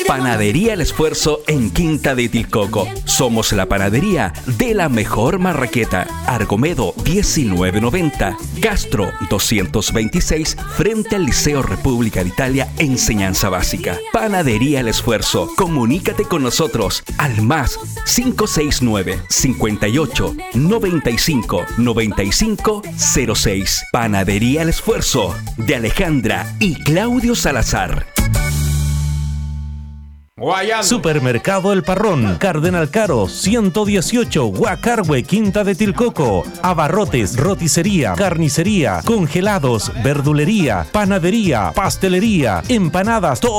Panadería El Esfuerzo en Quinta de Tilcoco. Somos la panadería de la mejor marraqueta. Argomedo 1990, Castro 226, frente al Liceo República de Italia, Enseñanza Básica. Panadería El Esfuerzo. Comunícate con nosotros al más 569 58 95 95 06. Panadería El Esfuerzo de Alejandra y Claudio Salazar. Supermercado El Parrón, Cardenal Caro 118, Huacarhue, Quinta de Tilcoco. Abarrotes, roticería, carnicería, congelados, verdulería, panadería, pastelería, empanadas, todo